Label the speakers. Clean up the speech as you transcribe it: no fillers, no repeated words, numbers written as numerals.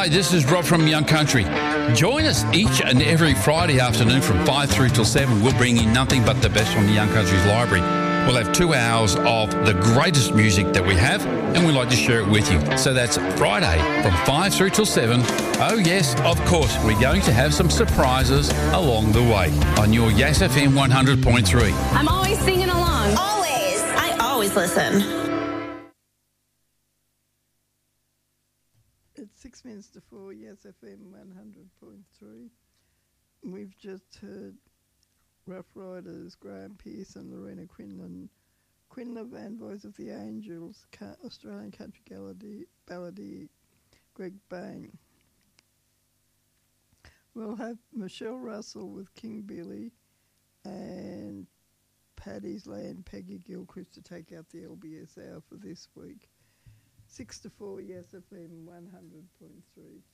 Speaker 1: Hi, this is Rob from Young Country. Join us each and every Friday afternoon from 5 through till 7. We'll bring you nothing but the best from the Young Country's library. We'll have 2 hours of the greatest music that we have, and we'd like to share it with you. So that's Friday from 5 through till 7. Oh yes, of course, we're going to have some surprises along the way on your Yass FM 100.3.
Speaker 2: I'm always singing along.
Speaker 3: Always. I always listen.
Speaker 4: It's 6 minutes to 4, Yass FM 100.3. We've just heard Rough Riders, Graham Pearce and Lorena Quinlan. Quinlan Van, Voice of the Angels, Australian country balladeer Greg Bain. We'll have Michelle Russell with King Billy and Paddy's Land, Peggy Gilchrist to take out the LBS hour for this week. 6 to 4, Yass FM 100.3.